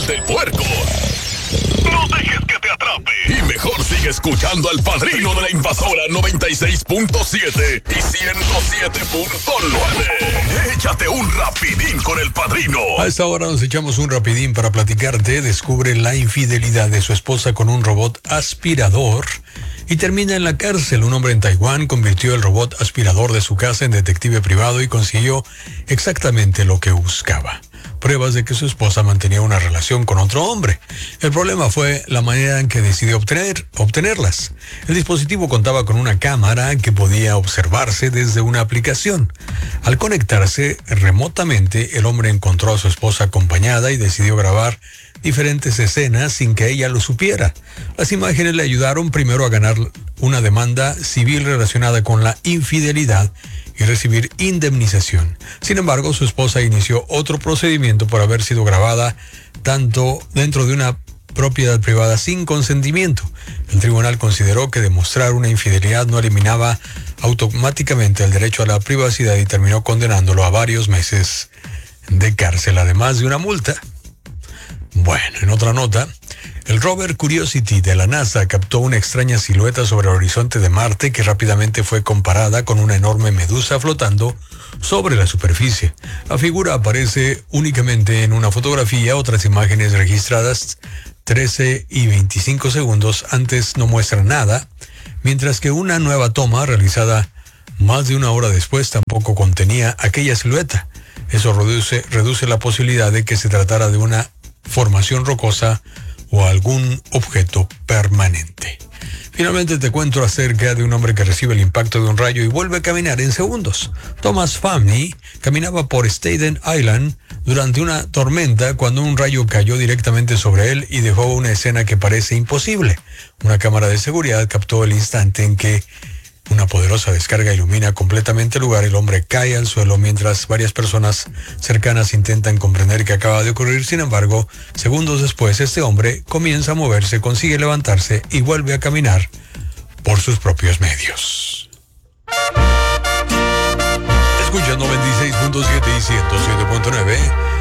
del puerco. No dejes que te atrape. Y mejor sigue escuchando al Padrino de la Invasora 96.7 y 107.9. Échate un rapidín con el Padrino. A esta hora nos echamos un rapidín para platicarte. Descubre la infidelidad de su esposa con un robot aspirador y termina en la cárcel. Un hombre en Taiwán convirtió el robot aspirador de su casa en detective privado y consiguió exactamente lo que buscaba: pruebas de que su esposa mantenía una relación con otro hombre. El problema fue la manera en que decidió obtenerlas. El dispositivo contaba con una cámara que podía observarse desde una aplicación. Al conectarse remotamente, el hombre encontró a su esposa acompañada y decidió grabar diferentes escenas sin que ella lo supiera. Las imágenes le ayudaron primero a ganar una demanda civil relacionada con la infidelidad y recibir indemnización. Sin embargo, su esposa inició otro procedimiento por haber sido grabada tanto dentro de una propiedad privada sin consentimiento. El tribunal consideró que demostrar una infidelidad no eliminaba automáticamente el derecho a la privacidad y terminó condenándolo a varios meses de cárcel, además de una multa. Bueno, en otra nota, el rover Curiosity de la NASA captó una extraña silueta sobre el horizonte de Marte que rápidamente fue comparada con una enorme medusa flotando sobre la superficie. La figura aparece únicamente en una fotografía. Otras imágenes registradas 13 y 25 segundos antes no muestran nada, mientras que una nueva toma realizada más de una hora después tampoco contenía aquella silueta. Eso reduce la posibilidad de que se tratara de una formación rocosa o algún objeto permanente. Finalmente te cuento acerca de un hombre que recibe el impacto de un rayo y vuelve a caminar en segundos. Thomas Famney caminaba por Staten Island durante una tormenta cuando un rayo cayó directamente sobre él y dejó una escena que parece imposible. Una cámara de seguridad captó el instante en que una poderosa descarga ilumina completamente el lugar. El hombre cae al suelo mientras varias personas cercanas intentan comprender qué acaba de ocurrir. Sin embargo, segundos después, este hombre comienza a moverse, consigue levantarse y vuelve a caminar por sus propios medios. Escucha 96.7 y 107.9.